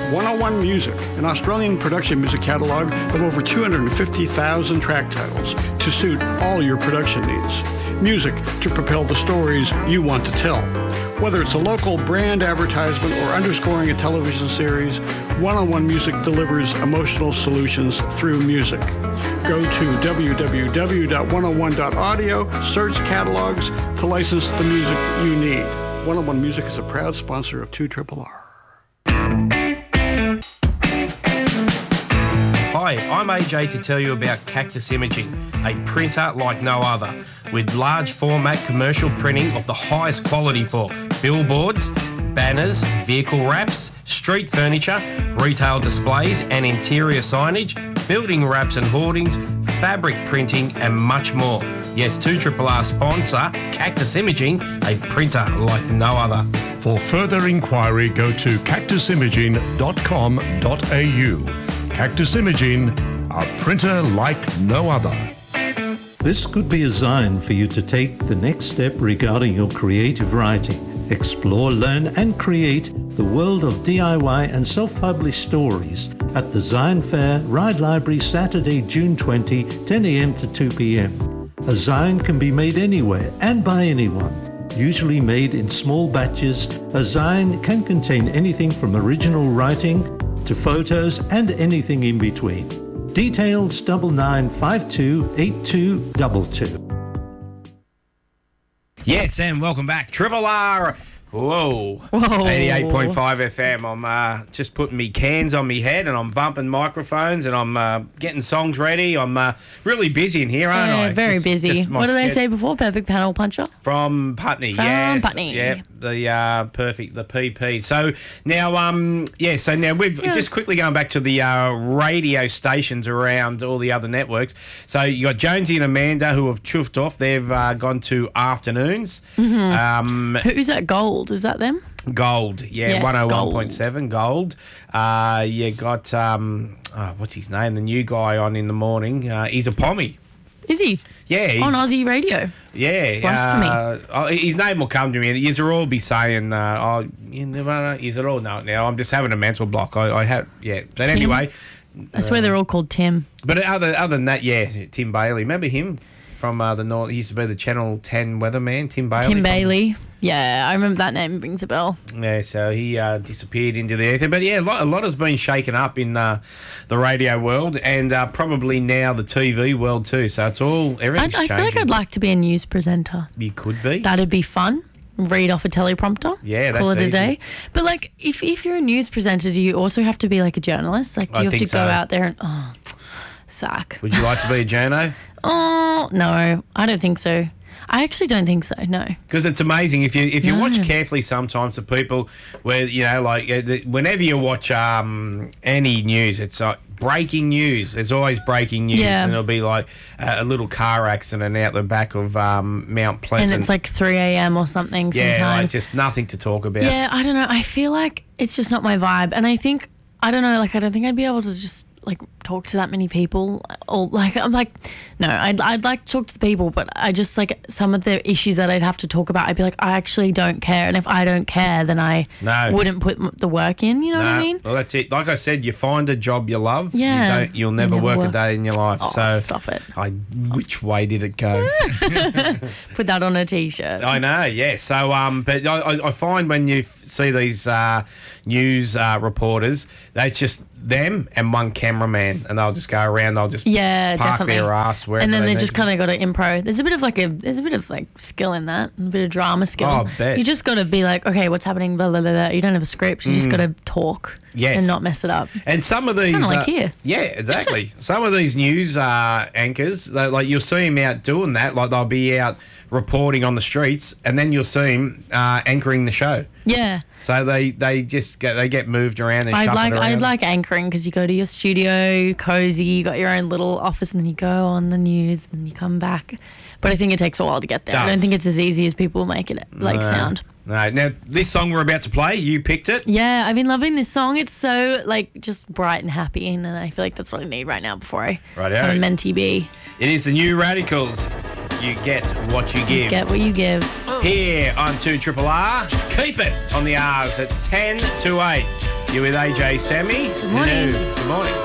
101 Music, an Australian production music catalogue of over 250,000 track titles to suit all your production needs. Music to propel the stories you want to tell. Whether it's a local brand advertisement or underscoring a television series, 101 Music delivers emotional solutions through music. Go to www.101.audio, search catalogs to license the music you need. 101 Music is a proud sponsor of 2RRR. Hi, I'm AJ to tell you about Cactus Imaging, a printer like no other, with large format commercial printing of the highest quality for billboards, banners, vehicle wraps, street furniture, retail displays and interior signage, building wraps and hoardings, fabric printing and much more. Yes, 2RRR sponsor Cactus Imaging, a printer like no other. For further inquiry, go to cactusimaging.com.au. Cactus Imaging, a printer like no other. This could be a sign for you to take the next step regarding your creative writing. Explore, learn and create the world of DIY and self-published stories at the Zion Fair, Ride Library, Saturday, June 20, 10 a.m. to 2 p.m. A Zion can be made anywhere and by anyone. Usually made in small batches, a Zion can contain anything from original writing to photos and anything in between. Details 99528222. Yes, and welcome back. Triple R. Whoa. 88.5 FM. I'm just putting me cans on me head and I'm bumping microphones and I'm getting songs ready. I'm really busy in here, aren't I? Very busy. What did they say before? Perfect panel puncher? From Putney, From Putney. Yeah, the perfect, the PP. So now, so now we've just quickly going back to the radio stations around all the other networks. So you got Jonesy and Amanda who have chuffed off. They've gone to afternoons. Mm-hmm. Who's at Gold? Is that them? Gold, yeah, yes, 101.7 Gold. You got, what's his name? The new guy on in the morning. He's a Pommy. Is he? Yeah. He's on Aussie radio. Yeah. Blasphemy. His name will come to me. You'll all be saying, you never know. You'll all know it now. I'm just having a mental block. I have, yeah. But Tim? Anyway. I swear they're all called Tim. But other than that, yeah, Tim Bailey. Remember him? From the north, he used to be the Channel 10 weatherman, Tim Bailey. Tim Bailey. Yeah, I remember that name rings a bell. Yeah, so he disappeared into the ether. But yeah, a lot has been shaken up in the radio world and probably now the TV world too. So it's everything's changing. I feel like I'd like to be a news presenter. You could be. That'd be fun. Read off a teleprompter. Yeah, that's call it easy. A day. But like, if you're a news presenter, do you also have to be like a journalist? Like, do you have to go out there and suck? Would you like to be a journo? Oh, no, I don't think so. I actually don't think so, no. Because it's amazing if you watch carefully sometimes the people where, like whenever you watch any news, it's like breaking news. There's always breaking news. Yeah. And it'll be like a little car accident out the back of Mount Pleasant. And it's like 3 a.m. or something sometimes. Yeah, like just nothing to talk about. Yeah, I don't know. I feel like it's just not my vibe. And I think, I don't know, like I don't think I'd be able to just like talk to that many people, or like I'm like, no, I'd like to talk to the people, but I just like some of the issues that I'd have to talk about, I'd be like, I actually don't care, and if I don't care, then I wouldn't put the work in. You know what I mean? Well, that's it. Like I said, you find a job you love. Yeah, you'll never work a day in your life. Oh, so stop it. Which way did it go? Put that on a t-shirt. I know. Yeah. So but I find when you see these news reporters, it's just them and one cameraman, and they'll just go around. They'll just park definitely. their ass wherever. And then they need just to. kind of got to impro. There's a bit of skill in that, a bit of drama skill. Oh, I bet. You just got to be like, okay, what's happening? Blah, blah, blah, blah. You don't have a script. You just got to talk. Yes. And not mess it up. And some of these, kind of like here. Yeah, exactly. Some of these news anchors, like you'll see them out doing that. Like they'll be out reporting on the streets, and then you'll see them anchoring the show. Yeah. So they get moved around and shuffled around. I'd like anchoring because you go to your studio, cozy, you got your own little office, and then you go on the news, and then you come back. But I think it takes a while to get there. I don't think it's as easy as people make it sound. No. Now, this song we're about to play, you picked it. Yeah, I've been loving this song. It's so just bright and happy, and I feel like that's what I need right now before I have a mentee bee. It is the New Radicals. You get what you give. Get what you give. Here on 2RRR. Keep it on the R's at 10 to 8. You're with AJ Sammy. Good morning. Good morning.